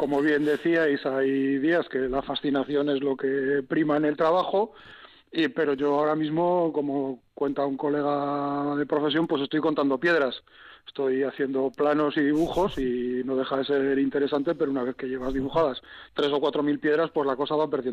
como bien decíais, hay días que la fascinación es lo que prima en el trabajo, pero yo ahora mismo, como cuenta un colega de profesión, pues estoy contando piedras. Estoy haciendo planos y dibujos y no deja de ser interesante, pero una vez que llevas dibujadas 3 o 4 mil piedras, pues la cosa va perdiendo